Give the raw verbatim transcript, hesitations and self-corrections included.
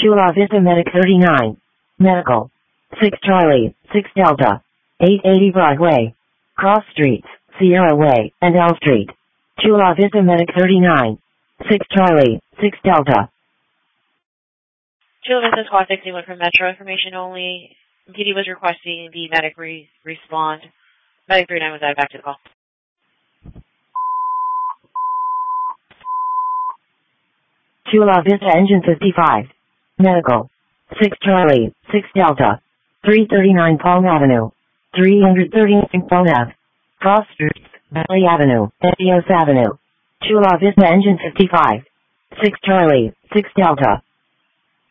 Chula Vista Medic thirty-nine. Medical. six Charlie, six Delta. eight eighty Broadway. Cross Streets, Sierra Way, and L Street. Chula Vista Medic thirty-nine. six Charlie, six Delta. Chula Vista Squad sixty-one for Metro information only. P D was requesting the medic re respond. Medic thirty-nine was added back to the call. Chula Vista Engine fifty-five. Medical. six Charlie, six Delta. three thirty-nine Palm Avenue. three thirty-nine Palm Ave. Cross Streets, Valley Avenue, Edios Avenue. Chula Vista Engine fifty-five. six Charlie, six Delta.